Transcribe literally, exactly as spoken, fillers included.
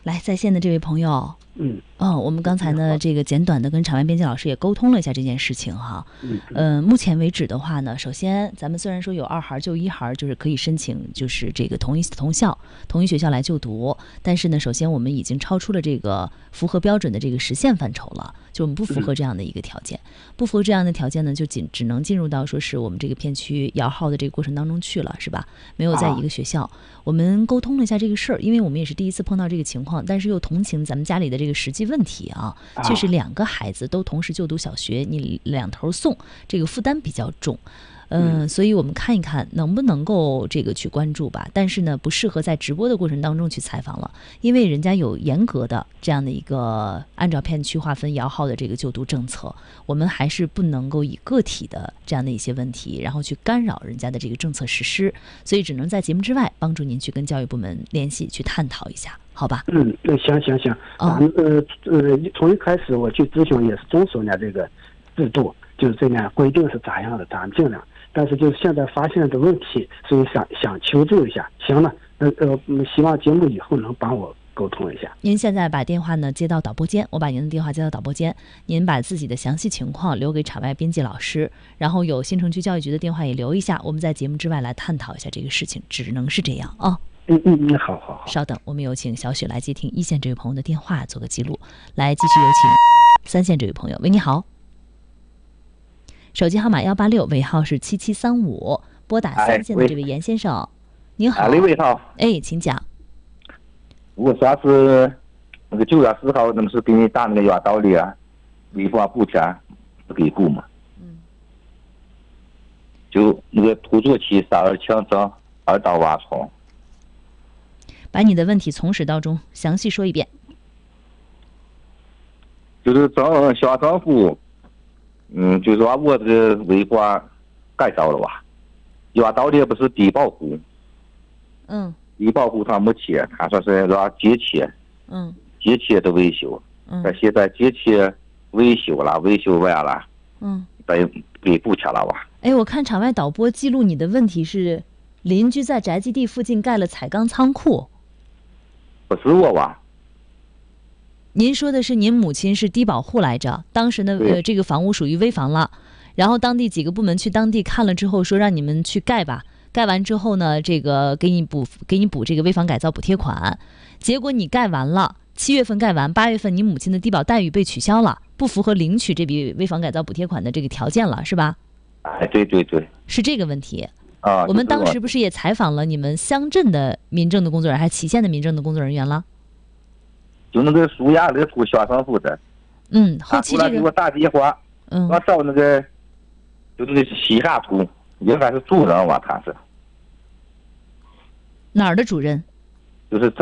来，在线的这位朋友， 嗯， 哦，我们刚才呢，这个简短的跟场外编辑老师也沟通了一下这件事情哈。嗯，呃，目前为止的话呢，首先咱们虽然说有二孩就一孩，就是可以申请，就是这个同一同校、同一学校来就读，但是呢，首先我们已经超出了这个符合标准的这个实现范畴了，就我们不符合这样的一个条件，不符合这样的条件呢，就仅只能进入到说是我们这个片区摇号的这个过程当中去了，是吧？没有在一个学校。我们沟通了一下这个事儿，因为我们也是第一次碰到这个情况，但是又同情咱们家里的这个实际问题啊，确实两个孩子都同时就读小学，你两头送，这个负担比较重。嗯、呃，所以我们看一看能不能够这个去关注吧。但是呢，不适合在直播的过程当中去采访了，因为人家有严格的这样的一个按照片区划分摇号的这个就读政策，我们还是不能够以个体的这样的一些问题，然后去干扰人家的这个政策实施，所以只能在节目之外帮助您去跟教育部门联系，去探讨一下，好吧？ 嗯，行行行，咱们呃呃，从一开始我去咨询也是遵守呢这个制度，就是这样规定是咋样的，咱们尽量。但是就是现在发现的问题，所以想想求助一下。行了，呃呃，希望节目以后能帮我沟通一下。 您现在把电话呢接到导播间，我把您的电话接到导播间，您把自己的详细情况留给场外编辑老师，然后有新城区教育局的电话也留一下，我们在节目之外来探讨一下这个事情，只能是这样啊。 嗯嗯嗯，好好好。 稍等，我们有请小雪来接听一线这位朋友的电话做个记录。来，继续有请三线这位朋友。喂，你好。手机号码幺八六，尾号是七七三五，拨打三线的这位严先生，哎、您好。 啊，李伟好。 哎，请讲。 我主要是那个九月四号，那么是给你打那个电话道理啊，违法补钱不给补嘛。嗯。就那个土著期三二强征二道挖虫。 把你的问题从始到终详细说一遍。 就是政小政府。嗯，就是说我这个违法改造了吧？有道理不是低保户， 嗯， 低保户他没钱，他说是说借钱， 嗯， 借钱的维修， 嗯， 但现在借钱维修了，维修完了， 嗯， 得给补钱了吧？ 哎，我看场外导播记录你的问题是邻居在宅基地附近盖了彩钢仓库， 不是我吧？ 您说的是您母亲是低保户来着，当时呢，呃，这个房屋属于危房了，然后当地几个部门去当地看了之后，说让你们去盖吧，盖完之后呢，这个给你补给你补这个危房改造补贴款，结果你盖完了，七月份盖完，八月份你母亲的低保待遇被取消了，不符合领取这笔危房改造补贴款的这个条件了，是吧？ 哎，对对对， 是这个问题。 啊， 我们当时不是也采访了你们乡镇的民政的工作人员，还是祁县的民政的工作人员了？ 就那个苏亚那个土小政府的， 嗯，后期这个给我打电话， 嗯， 我找那个，就那个西夏图，应该是主任吧，他是哪儿的主任？ 就是